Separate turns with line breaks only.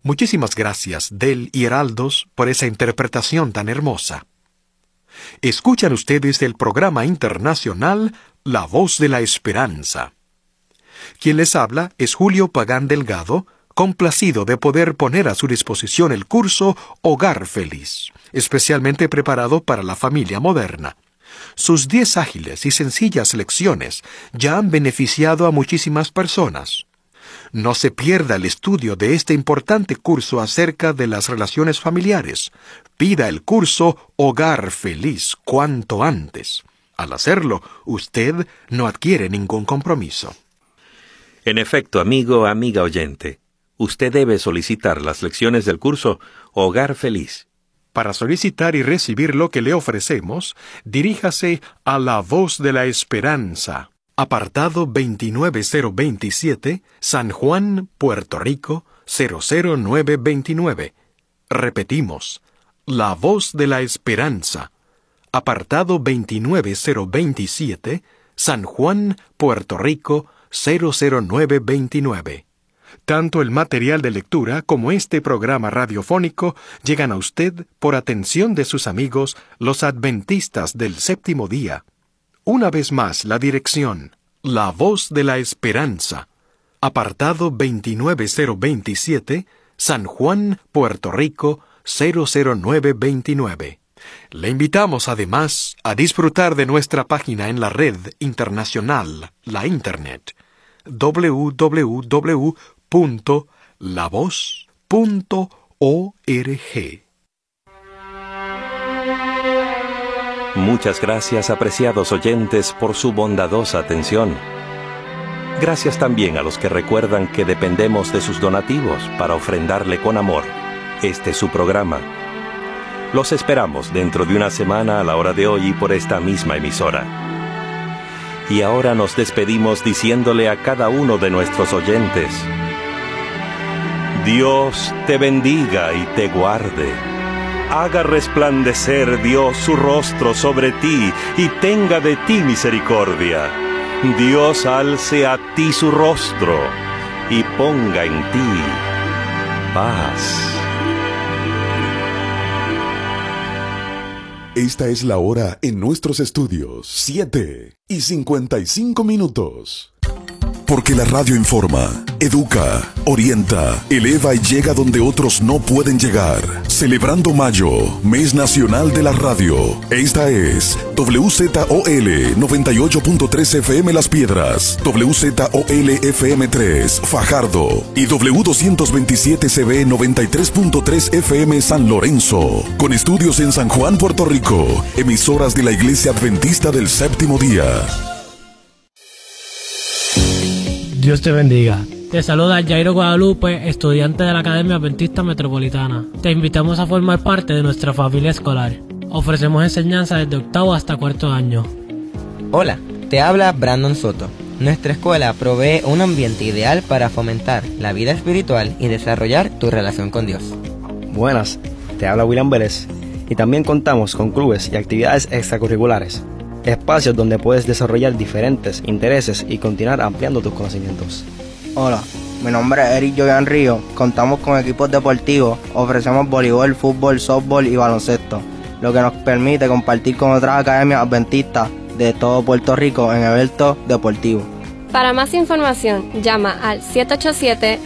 Muchísimas gracias, Del y Heraldos, por esa interpretación tan hermosa. Escuchan ustedes el programa internacional La Voz de la Esperanza. Quien les habla es Julio Pagán Delgado, complacido de poder poner a su disposición el curso Hogar Feliz, especialmente preparado para la familia moderna. Sus 10 ágiles y sencillas lecciones ya han beneficiado a muchísimas personas. No se pierda el estudio de este importante curso acerca de las relaciones familiares. Pida el curso Hogar Feliz cuanto antes. Al hacerlo, usted no adquiere ningún compromiso.
En efecto, amigo, amiga oyente, usted debe solicitar las lecciones del curso Hogar Feliz.
Para solicitar y recibir lo que le ofrecemos, diríjase a La Voz de la Esperanza, apartado 29027, San Juan, Puerto Rico, 00929. Repetimos, La Voz de la Esperanza, apartado 29027, San Juan, Puerto Rico, 00929. Tanto el material de lectura como este programa radiofónico llegan a usted por atención de sus amigos, los adventistas del séptimo día. Una vez más, la dirección: La Voz de la Esperanza, apartado 29027, San Juan, Puerto Rico, 00929. Le invitamos además a disfrutar de nuestra página en la red internacional, la Internet, www.lavoz.org.
Muchas gracias, apreciados oyentes, por su bondadosa atención. Gracias también a los que recuerdan que dependemos de sus donativos para ofrendarle con amor este su programa. Los esperamos dentro de una semana a la hora de hoy por esta misma emisora. Y ahora nos despedimos diciéndole a cada uno de nuestros oyentes: Dios te bendiga y te guarde. Haga resplandecer Dios su rostro sobre ti y tenga de ti misericordia. Dios alce a ti su rostro y ponga en ti paz.
Esta es la hora en nuestros estudios, 7:55. Porque la radio informa, educa, orienta, eleva y llega donde otros no pueden llegar. Celebrando Mayo, Mes Nacional de la Radio. Esta es WZOL 98.3 FM Las Piedras, WZOL FM 3 Fajardo y W227 CB 93.3 FM San Lorenzo. Con estudios en San Juan, Puerto Rico. Emisoras de la Iglesia Adventista del Séptimo Día.
Dios te bendiga. Te saluda Jairo Guadalupe, estudiante de la Academia Adventista Metropolitana. Te invitamos a formar parte de nuestra familia escolar. Ofrecemos enseñanza desde octavo hasta cuarto año.
Hola, te habla Brandon Soto. Nuestra escuela provee un ambiente ideal para fomentar la vida espiritual y desarrollar tu relación con Dios.
Buenas, te habla William Vélez. Y también contamos con clubes y actividades extracurriculares. Espacios donde puedes desarrollar diferentes intereses y continuar ampliando tus conocimientos.
Hola, mi nombre es Eric Joyan Río. Contamos con equipos deportivos, ofrecemos voleibol, fútbol, softball y baloncesto, lo que nos permite compartir con otras academias adventistas de todo Puerto Rico en eventos deportivos.
Para más información, llama al 787